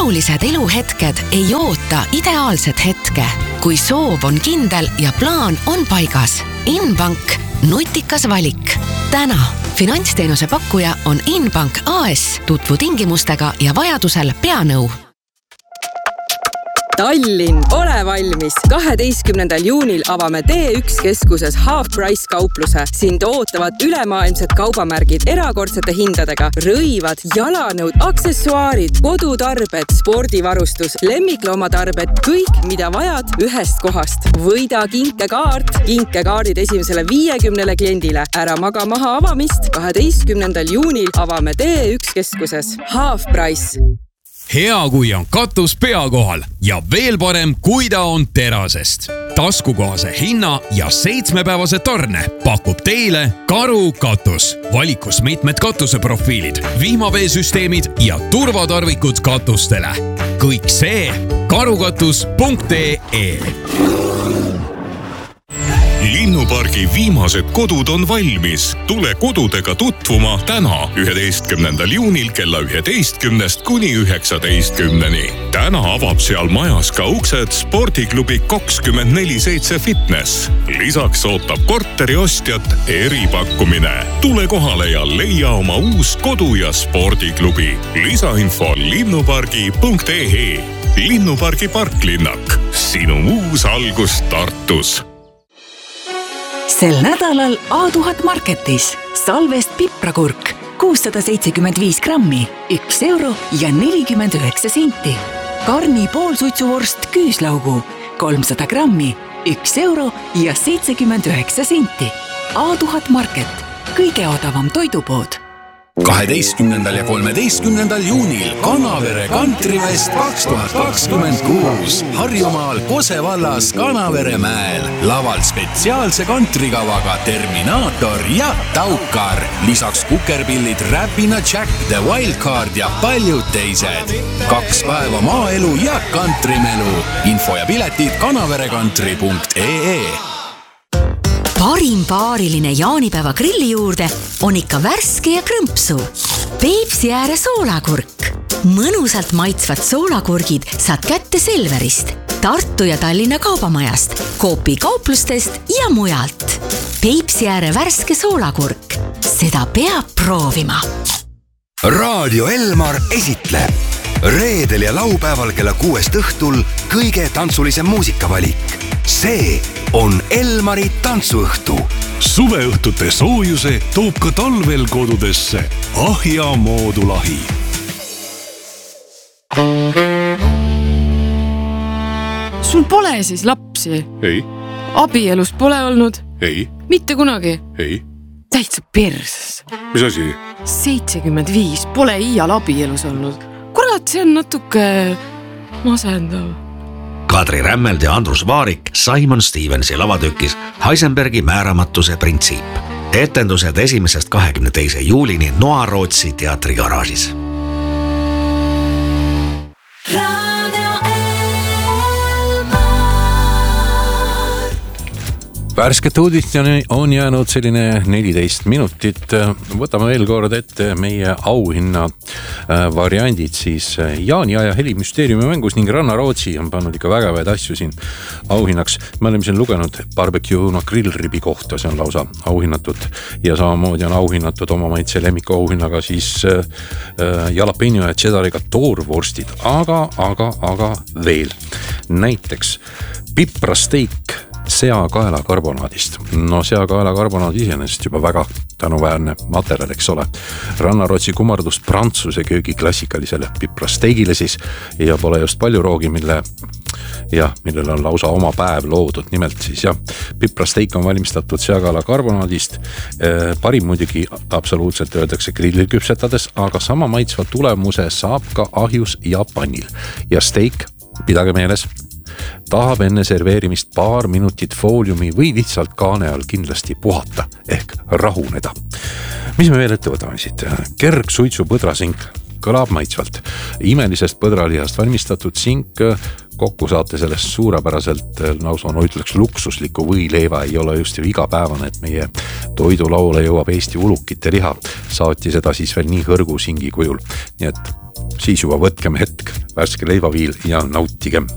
olulised eluhetked ei oota ideaalset hetke. Kui soov on kindel ja plaan on paigas. Inbank, nutikas valik. Täna finantsteenuse pakkuja on Inbank AS. Tutvu tingimustega ja vajadusel peanõu. Tallinn, ole valmis! 12. juunil avame D1 keskuses Half Price kaupluse. Sind ootavad ülemaailmsed kaubamärgid erakordsete hindadega, rõivad, jalanõud, aksessuaarid, kodutarbed, spordivarustus, lemmikloomatarbed, kõik, mida vajad ühest kohast. Võida kinkekaart, kinkekaardid esimesele 50 kliendile. Ära maga maha avamist. 12. juunil avame D1 keskuses Half Price. Hea, kui on katus pea kohal ja veel parem, kui ta on terasest. Taskukohase hinna ja 7-päevase tarne pakub teile Karu katus. Valikus mitmed katuseprofiilid, vihmaveesüsteemid ja turvatarvikud katustele. Kõik see karukatus.ee. Linnupargi viimased kodud on valmis. Tule kodudega tutvuma täna 11. juunil kella 11 kuni 19. Täna avab seal majas ka uksed spordiklubi 24/7 fitness. Lisaks ootab korteri ostjat eripakkumine. Tule kohale ja leia oma uus kodu- ja spordiklubi. Lisainfo linnupargi.ee. Linnupargi parklinnak. Sinu uus algus Tartus. Sel nädalal A1000 Marketis salvest piprakurk 675 grammi, 1 euro ja 49 senti. Karni poolsuitsuvorst küüslaugu 300 grammi, 1 euro ja 79 senti. A1000 Market, kõige odavam toidupood. 12. ja 13. juunil Kanavere Kantrivest 2026 Harjumaal Kose vallas Kanavere mäel. Laval spetsiaalse kantrikavaga Terminaator ja Taukar. Lisaks kukerpillid Räpina Jack, The Wildcard ja paljud teised. 2 päeva maaelu ja kantrimelu. Info ja piletid kanaverekantri.ee. Parim paariline jaanipäeva grilli juurde on ikka värske ja krõmpsu. Peipsi ääre soolakurk. Mõnusalt maitsvad soolakurgid saad kätte Selverist, Tartu ja Tallinna kaubamajast, Coopi kauplustest ja mujalt. Peipsi ääre värske soolakurk. Seda peab proovima. Raadio Elmar esitleb reedel ja laupäeval kella 6 õhtul kõige tantsulisem muusikavalik. See on Elmari tantsuõhtu. Suveõhtute soojuse toob ka talvel kodudesse Ahja moodulahi. Sul pole siis lapsi? Ei. Abielus pole olnud? Ei. Mitte kunagi? Ei. Täitsa perses. Mis asi? 75 pole iial abielus olnud. Kurat, see on natuke masendav. Kadri Rämmeld ja Andrus Vaarik Simon Stevensi lavatükis Heisenbergi määramatuse printsiip. Etendused 1. 22. juulini Noa-Rootsi teatrigaraažis. Värsket uudistjani on jäänud selline 14 minutit. Võtame veel kord ette meie auhinna variandid siis Jaani aja helimüsteeriumi mängus ning Ranna Rootsi on pannud ikka väga väed asju siin auhinnaks. Me oleme siin lugenud barbecue grillribi kohta, see on lausa auhinnatud ja samamoodi on auhinnatud oma maitse lemmiku auhinnaga siis jalapeno ja cheddariga toorvorstid, aga veel näiteks piprasteik seakaela karbonaadist. No seakaela karbonaad iseenesest juba väga tänuväärne materjal, eks ole. Ranna Rootsi kummardus prantsuse köögi klassikalisele piprasteigile siis ja pole just palju roogi, millel on lausa oma päev loodud. Nimelt siis piprasteik on valmistatud seakaela karbonaadist. Parim muidugi absoluutselt öeldakse grillil küpsetades, aga sama maitsva tulemuse saab ka ahjus ja pannil. Ja steik, pidage meeles, tahab enne serveerimist paar minutit fooliumi või lihtsalt kaane all kindlasti puhata ehk rahuneda. Mis me veel ette võtame siit? Kergsuitsu põdrasink kõlab maitsvalt. Imelisest põdralihast valmistatud sink, kokku saate sellest suurepäraselt, lausa no ütleks luksusliku võileiva, ei ole just ju igapäevane, et meie toidulaule jõuab Eesti ulukite liha. Saati seda siis veel nii hõrgu singi kujul. Nii et siis juba võtkem hetk, värske leivaviil ja nautigem.